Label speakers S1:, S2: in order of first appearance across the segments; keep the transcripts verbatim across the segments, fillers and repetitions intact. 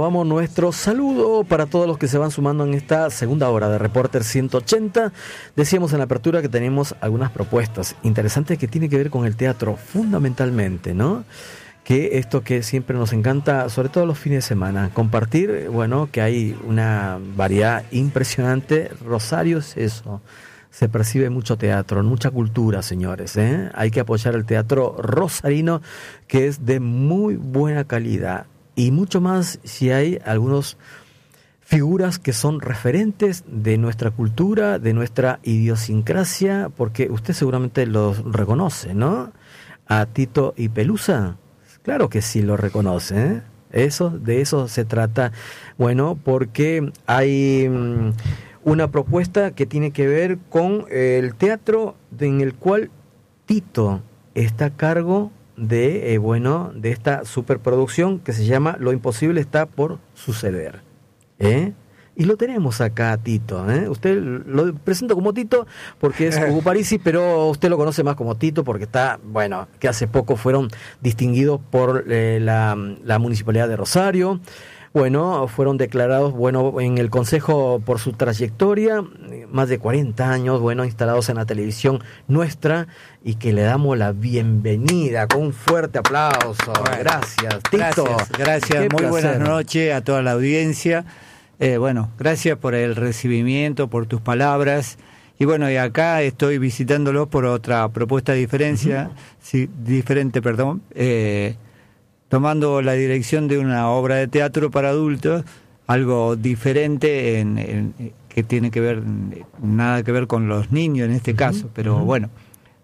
S1: renovamos nuestro saludo para todos los que se van sumando en esta segunda hora de Reporter ciento ochenta. Decíamos en la apertura que tenemos algunas propuestas interesantes que tienen que ver con el teatro, fundamentalmente, ¿no? Que esto que siempre nos encanta, sobre todo los fines de semana, compartir, bueno, que hay una variedad impresionante. Rosario es eso. Se percibe mucho teatro, mucha cultura, señores, ¿eh? Hay que apoyar el teatro rosarino, que es de muy buena calidad. Y mucho más si hay algunas figuras que son referentes de nuestra cultura, de nuestra idiosincrasia, porque usted seguramente los reconoce, ¿no? A Tito y Pelusa, claro que sí lo reconoce, ¿eh? Eso, de eso se trata. Bueno, porque hay mmm, una propuesta que tiene que ver con el teatro en el cual Tito está a cargo de, eh, bueno, de esta superproducción que se llama Lo imposible está por suceder, ¿eh? Y lo tenemos acá, Tito, ¿eh? Usted lo presento como Tito porque es Hugo Parisi, pero usted lo conoce más como Tito porque está, bueno, que hace poco fueron distinguidos por eh, la, la Municipalidad de Rosario. Bueno, fueron declarados, bueno, en el Consejo por su trayectoria, más de cuarenta años, bueno, instalados en la televisión nuestra, y que le damos la bienvenida con un fuerte aplauso. Bueno, gracias, Tito.
S2: Gracias, gracias. Muy placer. Buenas noches a toda la audiencia. Eh, bueno, gracias por el recibimiento, por tus palabras. Y bueno, y acá estoy visitándolo por otra propuesta de diferencia, uh-huh. sí, diferente, perdón, eh, tomando la dirección de una obra de teatro para adultos, algo diferente en, en, que tiene que ver, nada que ver con los niños en este uh-huh. caso, pero uh-huh. bueno,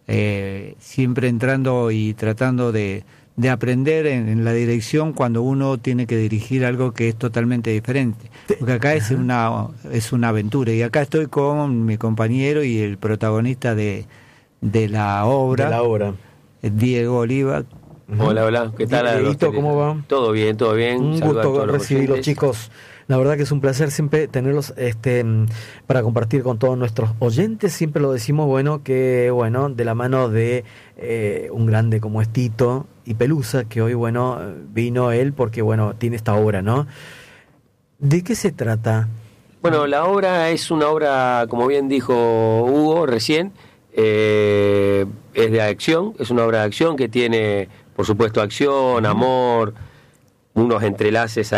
S2: eh, siempre entrando y tratando de, de aprender en, en la dirección cuando uno tiene que dirigir algo que es totalmente diferente, porque acá uh-huh. es una es una aventura, y acá estoy con mi compañero y el protagonista de, de la obra,
S1: de la obra.
S2: Diego Oliva.
S3: Hola, hola, ¿qué tal?
S1: Dieguito, ¿cómo va?
S3: Todo bien, todo bien.
S1: Un
S3: Saludos
S1: gusto recibirlos, chicos. La verdad que es un placer siempre tenerlos este para compartir con todos nuestros oyentes. Siempre lo decimos, bueno, que bueno, de la mano de eh, un grande como es Tito y Pelusa, que hoy, bueno, vino él porque, bueno, tiene esta obra, ¿no? ¿De qué se trata?
S3: Bueno, la obra es una obra, como bien dijo Hugo recién, eh, es de acción, es una obra de acción que tiene, por supuesto, acción, amor, unos entrelaces